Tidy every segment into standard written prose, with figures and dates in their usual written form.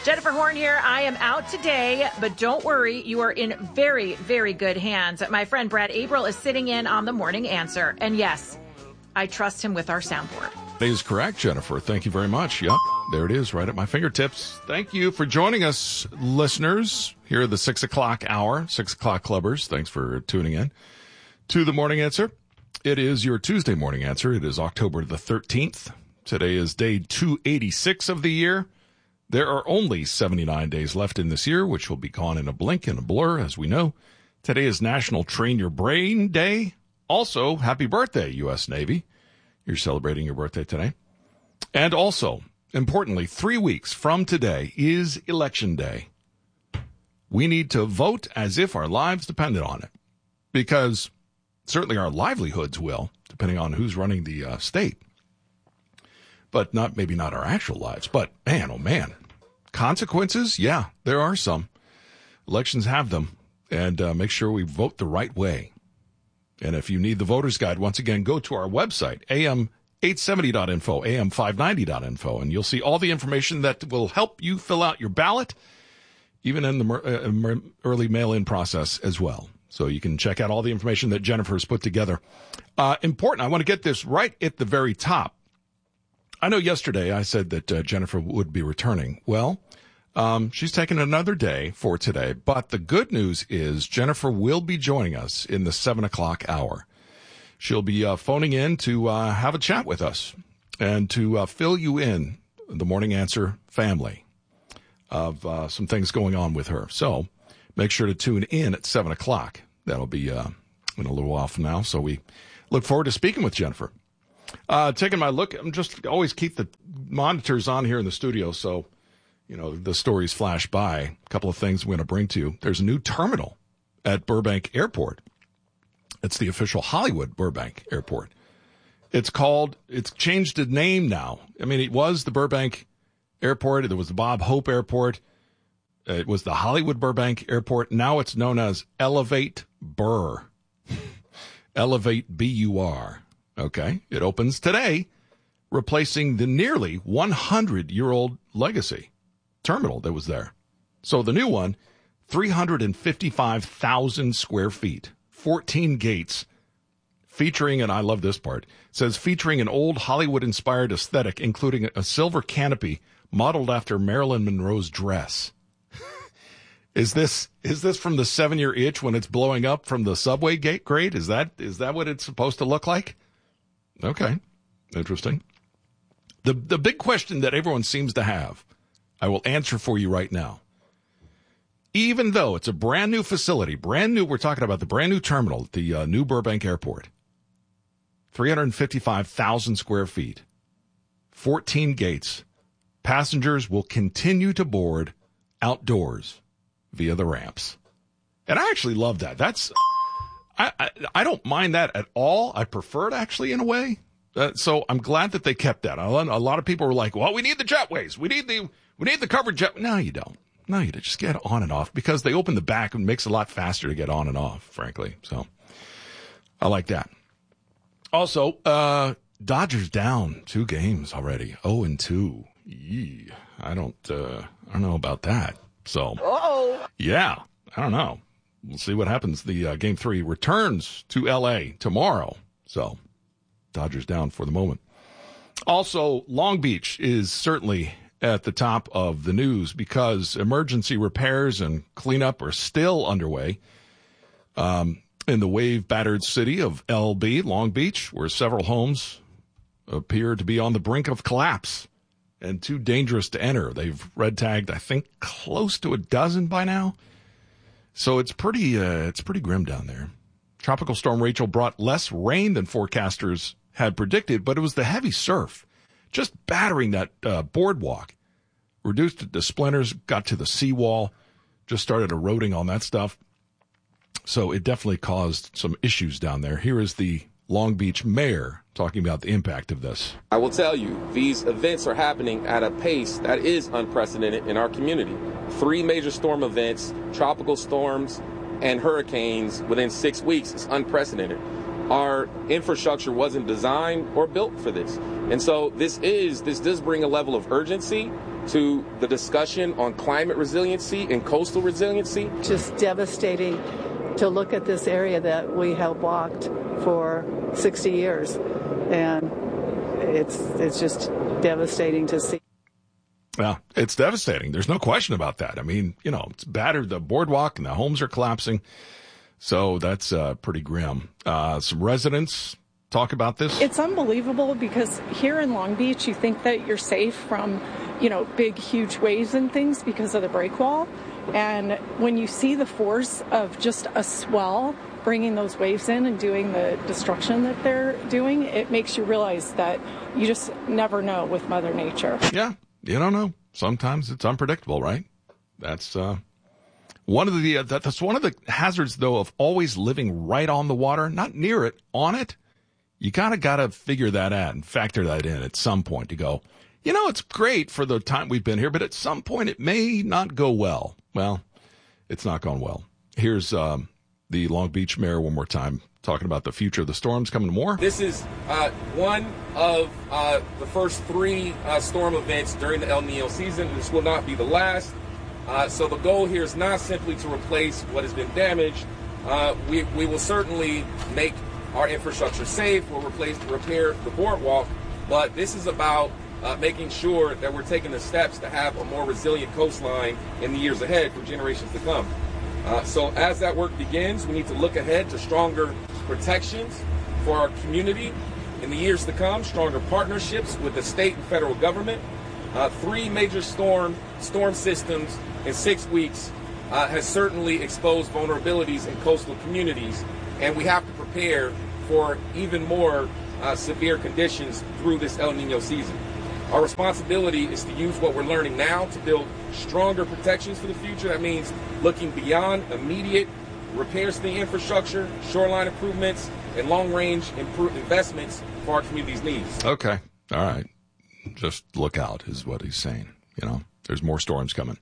Jennifer Horn here. I am out today, but don't worry, you are in very, very good hands. My friend Brad Averill is sitting in on the Morning Answer. And yes, I trust him with our soundboard. That is correct, Jennifer. Thank you very much. Yep, there it is, right at my fingertips. Thank you for joining us, listeners, here at the 6 o'clock hour, 6 o'clock clubbers. Thanks for tuning in to the Morning Answer. It is your Tuesday Morning Answer. It is October the 13th. Today is day 286 of the year. There are only 79 days left in this year, which will be gone in a blink and a blur, as we know. Today is National Train Your Brain Day. Also, happy birthday, U.S. Navy. You're celebrating your birthday today. And also, importantly, 3 weeks from today is Election Day. We need to vote as if our lives depended on it, because certainly our livelihoods will, depending on who's running the state. But maybe not our actual lives. But man, oh man, consequences? Yeah, there are some. Elections have them. And make sure we vote the right way. And if you need the voter's guide, once again, go to our website, am870.info, am590.info, and you'll see all the information that will help you fill out your ballot, even in the early mail-in process as well. So you can check out all the information that Jennifer has put together. Important, I want to get this right at the very top. I know yesterday I said that Jennifer would be returning. Well, she's taken another day for today, but the good news is Jennifer will be joining us in the 7 o'clock hour. She'll be phoning in to have a chat with us and to fill you in, the Morning Answer family, of some things going on with her. So make sure to tune in at 7 o'clock. That'll be in a little while from now. So we look forward to speaking with Jennifer. Taking my look, I'm just always keep the monitors on here in the studio so the stories flash by. A couple of things we're going to bring to you. There's a new terminal at Burbank Airport. It's the official Hollywood Burbank Airport. It's changed its name now. I mean, it was the Burbank Airport. There was the Bob Hope Airport. It was the Hollywood Burbank Airport. Now it's known as Elevate Burr. Elevate B-U-R. Okay. It opens today, replacing the nearly 100-year-old Legacy terminal that was there. So the new one, 355,000 square feet, 14 gates, featuring, and I love this part, says featuring an old Hollywood-inspired aesthetic, including a silver canopy modeled after Marilyn Monroe's dress. Is this from the 7-year itch when it's blowing up from the subway gate grate? Is that what it's supposed to look like? Okay. Interesting. The big question that everyone seems to have, I will answer for you right now. Even though it's a brand new facility, we're talking about the brand new terminal at the new Burbank Airport, 355,000 square feet, 14 gates. Passengers will continue to board outdoors via the ramps. And I actually love that. I don't mind that at all. I prefer it actually in a way. So I'm glad that they kept that. A lot of people were like, well, we need the jetways. We need the covered jet. No, you don't. No, you don't. Just get on and off because they open the back and it makes it a lot faster to get on and off, frankly. So I like that. Also, Dodgers down 2 games already. 0-2. Yee. I don't know about that. So, yeah, I don't know. We'll see what happens. The Game 3 returns to L.A. tomorrow. So, Dodgers down for the moment. Also, Long Beach is certainly at the top of the news because emergency repairs and cleanup are still underway in the wave-battered city of LB, Long Beach, where several homes appear to be on the brink of collapse and too dangerous to enter. They've red-tagged, I think, close to a dozen by now. So it's pretty grim down there. Tropical Storm Rachel brought less rain than forecasters had predicted, but it was the heavy surf just battering that boardwalk. Reduced it to splinters, got to the seawall, just started eroding on that stuff. So it definitely caused some issues down there. Here is the Long Beach mayor talking about the impact of this. I will tell you, these events are happening at a pace that is unprecedented in our community. 3 major storm events, tropical storms, and hurricanes within 6 weeks is unprecedented. our infrastructure wasn't designed or built for this. And so this does bring a level of urgency to the discussion on climate resiliency and coastal resiliency. Just devastating to look at this area that we have walked for 60 years. And it's just devastating to see. Well, it's devastating. There's no question about that. I mean, it's battered. The boardwalk and the homes are collapsing. So that's pretty grim. Some residents talk about this. It's unbelievable because here in Long Beach, you think that you're safe from, big, huge waves and things because of the break wall. And when you see the force of just a swell bringing those waves in and doing the destruction that they're doing, it makes you realize that you just never know with Mother Nature. Yeah, you don't know. Sometimes it's unpredictable, right? That's one of the hazards, though, of always living right on the water, not near it, on it. You got to figure that out and factor that in at some point to go, it's great for the time we've been here, but at some point it may not go well. Well, it's not gone well. Here's the Long Beach mayor one more time talking about the future of the storms coming more. This is one of the first 3 storm events during the El Nino season. This will not be the last. So the goal here is not simply to replace what has been damaged. We will certainly make our infrastructure safe. We'll repair the boardwalk. But this is about making sure that we're taking the steps to have a more resilient coastline in the years ahead for generations to come. So as that work begins, we need to look ahead to stronger protections for our community in the years to come, stronger partnerships with the state and federal government. 3 major storm systems in 6 weeks has certainly exposed vulnerabilities in coastal communities, and we have to prepare for even more severe conditions through this El Nino season. Our responsibility is to use what we're learning now to build stronger protections for the future. That means looking beyond immediate repairs to the infrastructure, shoreline improvements, and long-range investments for our community's needs. Okay. All right. Just look out is what he's saying. There's more storms coming.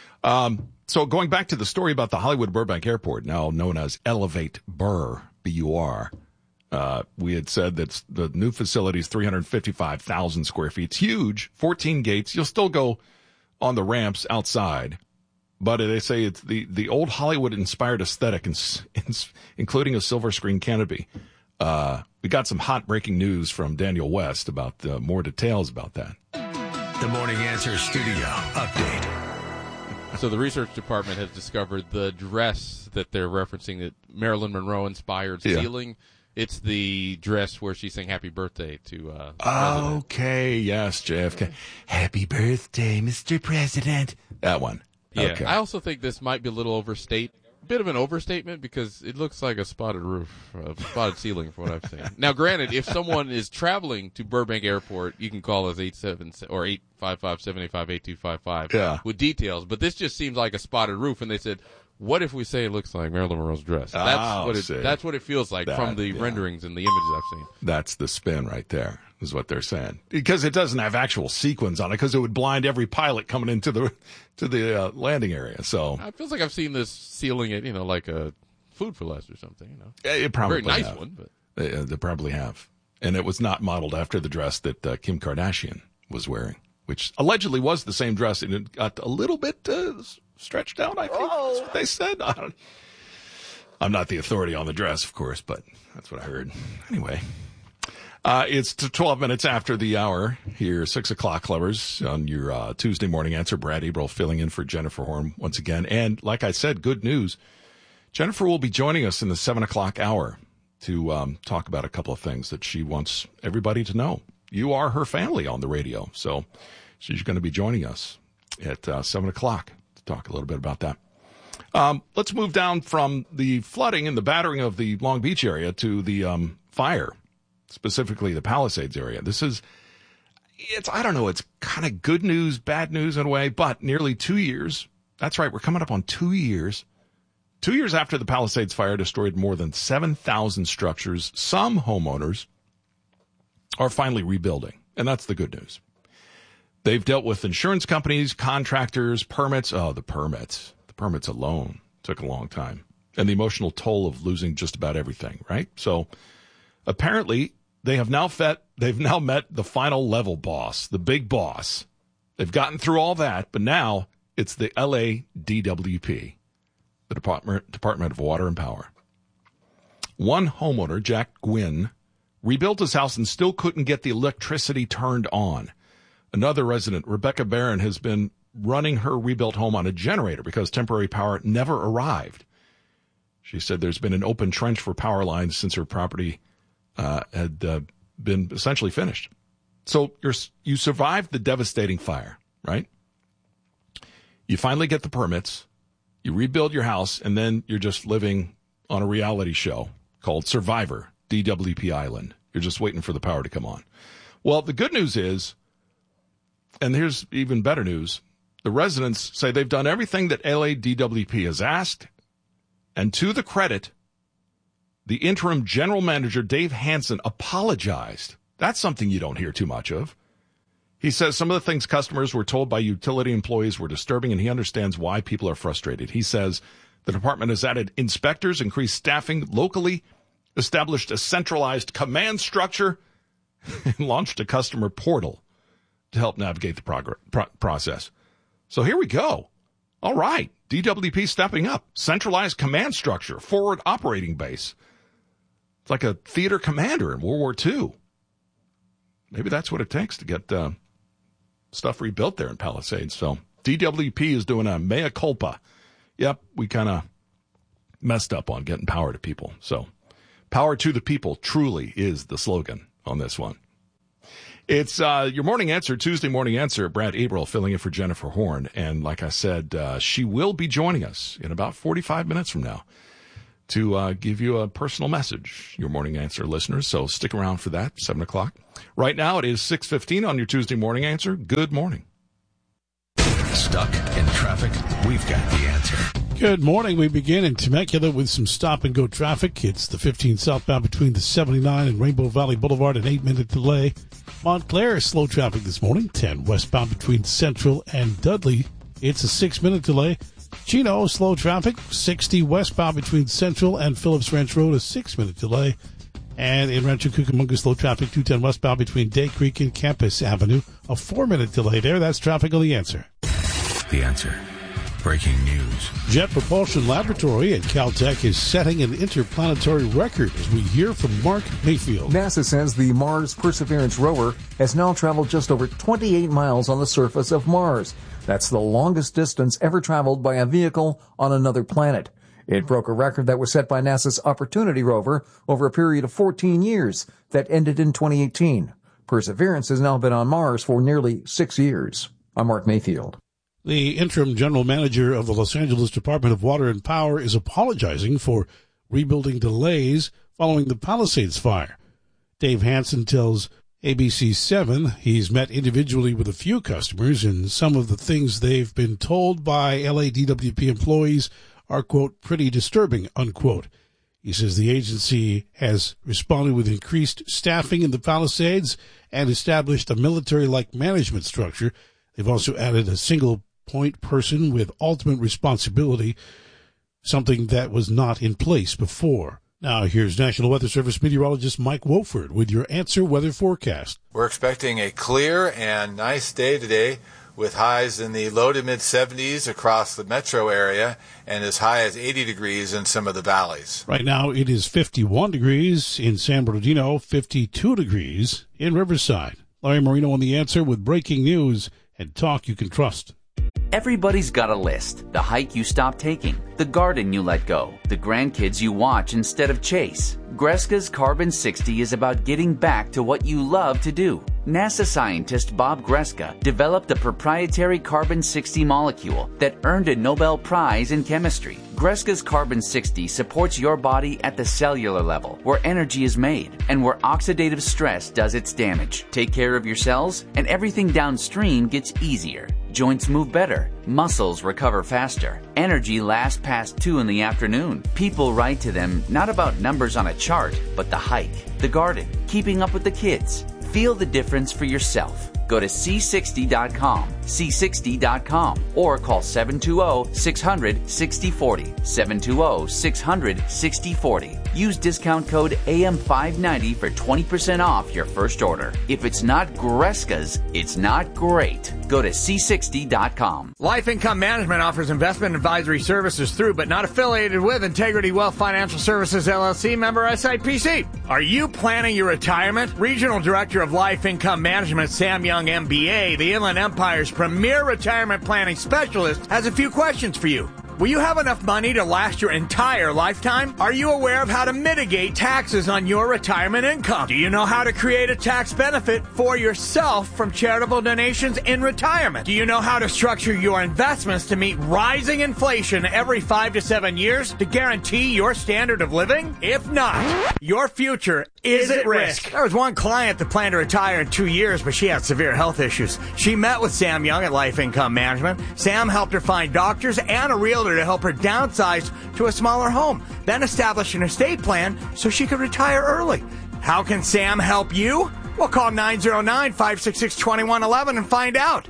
So going back to the story about the Hollywood Burbank Airport, now known as Elevate Burr, B-U-R, we had said that the new facility is 355,000 square feet. It's huge, 14 gates. You'll still go on the ramps outside, but they say it's the old Hollywood-inspired aesthetic, including a silver screen canopy. We got some hot breaking news from Daniel West about more details about that. The Morning Answer Studio Update. So the research department has discovered the dress that they're referencing, that Marilyn Monroe inspired stealing. It's the dress where she sang Happy Birthday to President. Okay, yes, JFK. Happy birthday, Mr. President. That one. Yeah, okay. I also think this might be a little bit of an overstatement because it looks like a spotted roof, a spotted ceiling from what I've seen. Now, granted, if someone is traveling to Burbank Airport, you can call us 855-785-8255 with details. But this just seems like a spotted roof, and they said, what if we say it looks like Marilyn Monroe's dress? That's what it feels like from the renderings and the images I've seen. That's the spin right there, is what they're saying. Because it doesn't have actual sequins on it, because it would blind every pilot coming into the landing area. So it feels like I've seen this ceiling at like a Food for Less or something. It probably very nice one, but they probably have. And it was not modeled after the dress that Kim Kardashian was wearing, which allegedly was the same dress, and it got a little bit stretched out, I think. That's what they said. I'm not the authority on the dress, of course, but that's what I heard. Anyway, it's 12 minutes after the hour here, 6 o'clock, Clevers, on your Tuesday morning answer. Brad Ebrel filling in for Jennifer Horn once again. And like I said, good news. Jennifer will be joining us in the 7 o'clock hour to talk about a couple of things that she wants everybody to know. You are her family on the radio, so she's going to be joining us at 7 o'clock. Talk a little bit about that. Let's move down from the flooding and the battering of the Long Beach area to the fire, specifically the Palisades area. It's kind of good news, bad news in a way, but nearly 2 years. That's right. We're coming up on 2 years. 2 years after the Palisades fire destroyed more than 7,000 structures, some homeowners are finally rebuilding, and that's the good news. They've dealt with insurance companies, contractors, permits. Oh, the permits. The permits alone took a long time. And the emotional toll of losing just about everything, right? So Apparently, they've now met the final level boss, the big boss. They've gotten through all that, but now it's the LA DWP, the Department of Water and Power. One homeowner, Jack Gwynn, rebuilt his house and still couldn't get the electricity turned on. Another resident, Rebecca Barron, has been running her rebuilt home on a generator because temporary power never arrived. She said there's been an open trench for power lines since her property had been essentially finished. So you survived the devastating fire, right? You finally get the permits, you rebuild your house, and then you're just living on a reality show called Survivor, DWP Island. You're just waiting for the power to come on. Well, the good news is, and here's even better news, the residents say they've done everything that LA DWP has asked, and to the credit, the interim general manager, Dave Hansen, apologized. That's something you don't hear too much of. He says some of the things customers were told by utility employees were disturbing, and he understands why people are frustrated. He says the department has added inspectors, increased staffing locally, established a centralized command structure, and launched a customer portal to help navigate the process. So here we go. All right, DWP stepping up. Centralized command structure, forward operating base. It's like a theater commander in World War II. Maybe that's what it takes to get stuff rebuilt there in Palisades. So DWP is doing a mea culpa. Yep, we kind of messed up on getting power to people. So power to the people truly is the slogan on this one. It's your Morning Answer, Tuesday Morning Answer. Brad Abril filling in for Jennifer Horn. And like I said, she will be joining us in about 45 minutes from now to give you a personal message, your Morning Answer listeners. So stick around for that, 7 o'clock. Right now, it is 6:15 on your Tuesday Morning Answer. Good morning. Stuck in traffic? We've got the answer. Good morning. We begin in Temecula with some stop-and-go traffic. It's the 15 southbound between the 79 and Rainbow Valley Boulevard, an 8-minute delay. Montclair is slow traffic this morning. 10 westbound between Central and Dudley. It's a 6-minute delay. Chino, slow traffic. 60 westbound between Central and Phillips Ranch Road, a 6-minute delay. And in Rancho Cucamonga, slow traffic. 210 westbound between Day Creek and Campus Avenue, a 4-minute delay there. That's traffic on The Answer. The Answer. Breaking news. Jet Propulsion Laboratory at Caltech is setting an interplanetary record as we hear from Mark Mayfield. NASA says the Mars Perseverance rover has now traveled just over 28 miles on the surface of Mars. That's the longest distance ever traveled by a vehicle on another planet. It broke a record that was set by NASA's Opportunity rover over a period of 14 years that ended in 2018. Perseverance has now been on Mars for nearly 6 years. I'm Mark Mayfield. The interim general manager of the Los Angeles Department of Water and Power is apologizing for rebuilding delays following the Palisades fire. Dave Hansen tells ABC7 he's met individually with a few customers, and some of the things they've been told by LADWP employees are, quote, pretty disturbing, unquote. He says the agency has responded with increased staffing in the Palisades and established a military-like management structure. They've also added a single-point person with ultimate responsibility, something that was not in place before. Now, here's National Weather Service meteorologist Mike Wofford with your Answer weather forecast. We're expecting a clear and nice day today with highs in the low to mid-70s across the metro area and as high as 80 degrees in some of the valleys. Right now, it is 51 degrees in San Bernardino, 52 degrees in Riverside. Larry Marino on The Answer with breaking news and talk you can trust. Everybody's got a list. The hike you stopped taking, the garden you let go, the grandkids you watch instead of chase. Greska's Carbon 60 is about getting back to what you love to do. NASA scientist Bob Greska developed a proprietary Carbon 60 molecule that earned a Nobel Prize in chemistry. Greska's Carbon 60 supports your body at the cellular level, where energy is made and where oxidative stress does its damage. Take care of your cells, and everything downstream gets easier. Joints move better. Muscles recover faster. Energy lasts past 2 in the afternoon. People write to them not about numbers on a chart, but the hike, the garden, keeping up with the kids. Feel the difference for yourself. Go to C60.com, C60.com, or call 720-600-6040, 720-600-6040. Use discount code AM590 for 20% off your first order. If it's not Greska's, it's not great. Go to C60.com. Life Income Management offers investment advisory services through, but not affiliated with, Integrity Wealth Financial Services, LLC, member SIPC. Are you planning your retirement? Regional Director of Life Income Management, Sam Young, MBA, the Inland Empire's premier retirement planning specialist, has a few questions for you. Will you have enough money to last your entire lifetime? Are you aware of how to mitigate taxes on your retirement income? Do you know how to create a tax benefit for yourself from charitable donations in retirement? Do you know how to structure your investments to meet rising inflation every 5 to 7 years to guarantee your standard of living? If not, your future is at risk. There was one client that planned to retire in 2 years, but she had severe health issues. She met with Sam Young at Life Income Management. Sam helped her find doctors and a realtor to help her downsize to a smaller home, then establish an estate plan so she could retire early. How can Sam help you? Well, call 909-566-2111 and find out.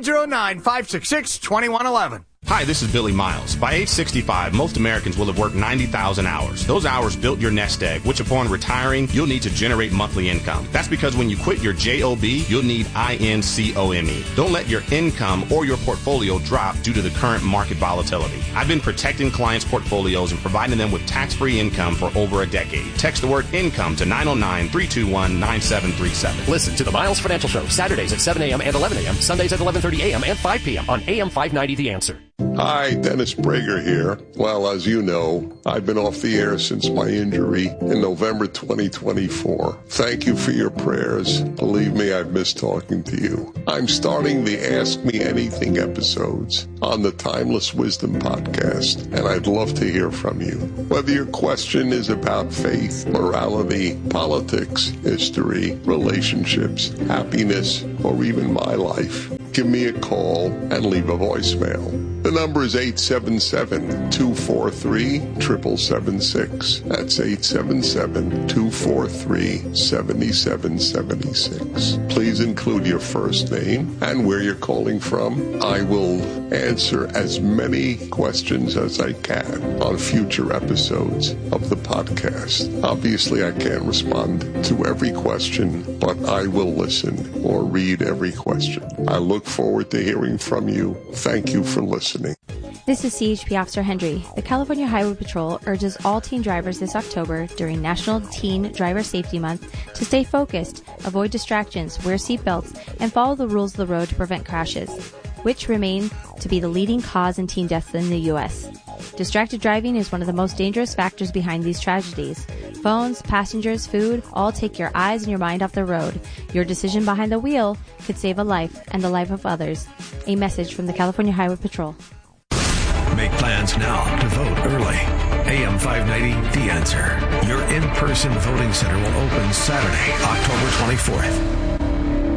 909-566-2111. Hi, this is Billy Miles. By age 65, most Americans will have worked 90,000 hours. Those hours built your nest egg, which upon retiring, you'll need to generate monthly income. That's because when you quit your JOB, you'll need INCOME. Don't let your income or your portfolio drop due to the current market volatility. I've been protecting clients' portfolios and providing them with tax-free income for over a decade. Text the word income to 909-321-9737. Listen to the Miles Financial Show, Saturdays at 7 a.m. and 11 a.m., Sundays at 11:30 a.m. and 5 p.m. on AM 590 The Answer. Hi, Dennis Prager here. Well, as you know, I've been off the air since my injury in November 2024. Thank you for your prayers. Believe me, I've missed talking to you. I'm starting the Ask Me Anything episodes on the Timeless Wisdom podcast, and I'd love to hear from you. Whether your question is about faith, morality, politics, history, relationships, happiness, or even my life, give me a call and leave a voicemail. The number is 877-243-7776. That's 877-243-7776. Please include your first name and where you're calling from. I will answer as many questions as I can on future episodes of the podcast. Obviously, I can't respond to every question, but I will listen or read every question. I look forward to hearing from you. Thank you for listening. This is CHP Officer Hendry. The California Highway Patrol urges all teen drivers this October during National Teen Driver Safety Month to stay focused, avoid distractions, wear seatbelts, and follow the rules of the road to prevent crashes, which remain to be the leading cause in teen deaths in the U.S. Distracted driving is one of the most dangerous factors behind these tragedies. Phones, passengers, food, all take your eyes and your mind off the road. Your decision behind the wheel could save a life and the life of others. A message from the California Highway Patrol. Make plans now to vote early. AM 590, The Answer. Your in-person voting center will open Saturday, October 24th.